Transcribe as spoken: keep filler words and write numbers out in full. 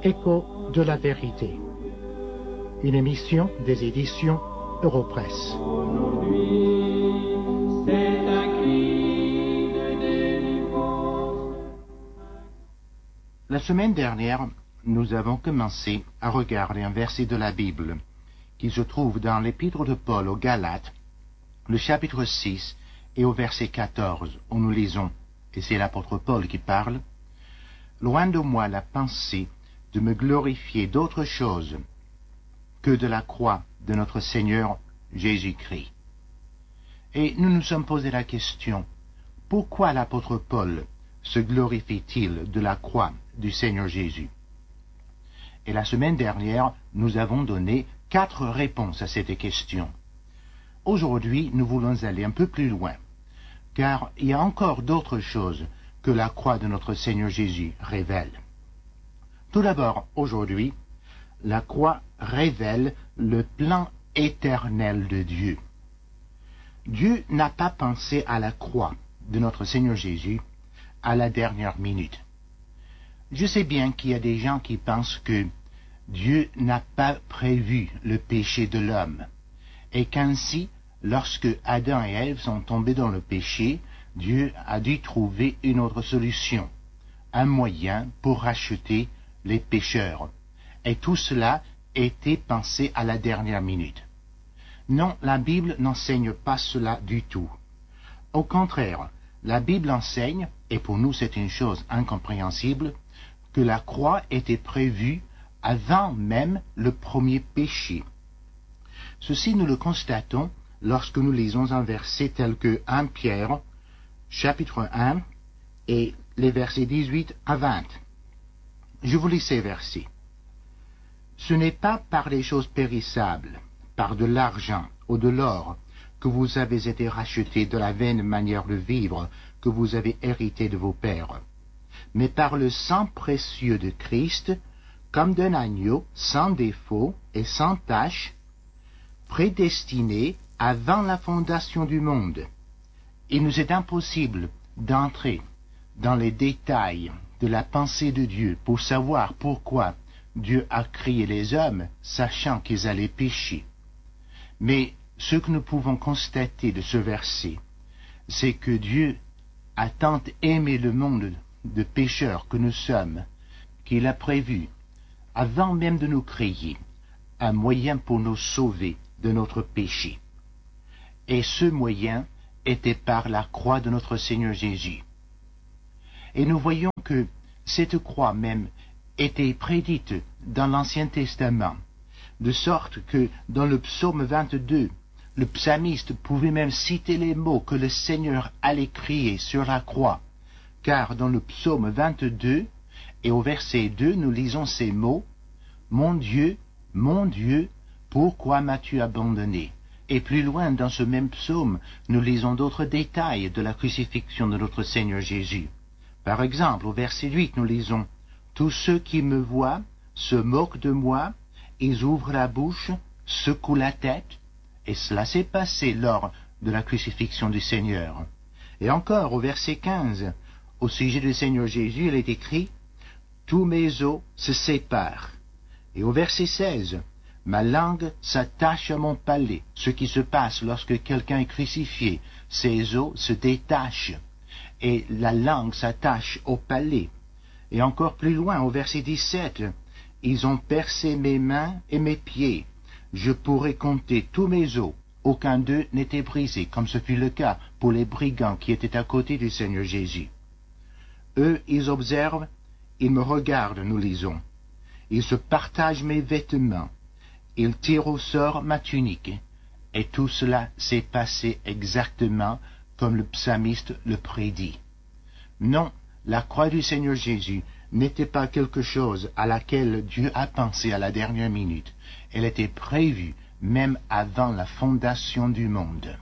Écho de la vérité. Une émission des éditions Europresse. La semaine dernière, nous avons commencé à regarder un verset de la Bible qui se trouve dans l'épître de Paul aux Galates, le chapitre six et au verset quatorze, où nous lisons, et c'est l'apôtre Paul qui parle, « Loin de moi la pensée de me glorifier d'autre chose que de la croix de notre Seigneur Jésus-Christ. » Et nous nous sommes posé la question, pourquoi l'apôtre Paul se glorifie-t-il de la croix du Seigneur Jésus? Et la semaine dernière, nous avons donné quatre réponses à cette question. Aujourd'hui, nous voulons aller un peu plus loin, car il y a encore d'autres choses que la croix de notre Seigneur Jésus révèle. Tout d'abord, aujourd'hui, la croix révèle le plan éternel de Dieu. Dieu n'a pas pensé à la croix de notre Seigneur Jésus à la dernière minute. Je sais bien qu'il y a des gens qui pensent que Dieu n'a pas prévu le péché de l'homme, et qu'ainsi, lorsque Adam et Ève sont tombés dans le péché, Dieu a dû trouver une autre solution, un moyen pour racheter les pécheurs. Et tout cela était pensé à la dernière minute. Non, la Bible n'enseigne pas cela du tout. Au contraire, la Bible enseigne, et pour nous c'est une chose incompréhensible, que la croix était prévue avant même le premier péché. Ceci nous le constatons lorsque nous lisons un verset tel que premier Pierre, chapitre un, et les versets dix-huit à vingt. Je vous lis ces versets. « Ce n'est pas par les choses périssables, par de l'argent ou de l'or, que vous avez été rachetés de la vaine manière de vivre que vous avez hérité de vos pères, mais par le sang précieux de Christ, comme d'un agneau sans défaut et sans tache, prédestiné avant la fondation du monde. Il nous est impossible d'entrer dans les détails de la pensée de Dieu pour savoir pourquoi Dieu a créé les hommes, sachant qu'ils allaient pécher. Mais ce que nous pouvons constater de ce verset, c'est que Dieu a tant aimé le monde de pécheurs que nous sommes, qu'il a prévu, avant même de nous créer, un moyen pour nous sauver de notre péché. Et ce moyen était par la croix de notre Seigneur Jésus. Et nous voyons que cette croix même était prédite dans l'Ancien Testament, de sorte que dans le psaume vingt-deux, le psalmiste pouvait même citer les mots que le Seigneur allait crier sur la croix, car dans le psaume vingt-deux, et au verset deux, nous lisons ces mots, « Mon Dieu, mon Dieu, pourquoi m'as-tu abandonné ?» Et plus loin dans ce même psaume, nous lisons d'autres détails de la crucifixion de notre Seigneur Jésus. Par exemple, au verset huit, nous lisons « Tous ceux qui me voient se moquent de moi, ils ouvrent la bouche, secouent la tête. » Et cela s'est passé lors de la crucifixion du Seigneur. Et encore, au verset quinze, au sujet du Seigneur Jésus, il est écrit « Tous mes os se séparent. » Et au verset seize, « Ma langue s'attache à mon palais. » Ce qui se passe lorsque quelqu'un est crucifié, ses os se détachent et la langue s'attache au palais. Et encore plus loin, au verset dix-sept, « Ils ont percé mes mains et mes pieds. Je pourrais compter tous mes os. Aucun d'eux n'était brisé, comme ce fut le cas pour les brigands qui étaient à côté du Seigneur Jésus. Eux, ils observent, ils me regardent, nous lisons. Ils se partagent mes vêtements. Ils tirent au sort ma tunique. » Et tout cela s'est passé exactement comme le psalmiste le prédit. Non, la croix du Seigneur Jésus n'était pas quelque chose à laquelle Dieu a pensé à la dernière minute. Elle était prévue même avant la fondation du monde.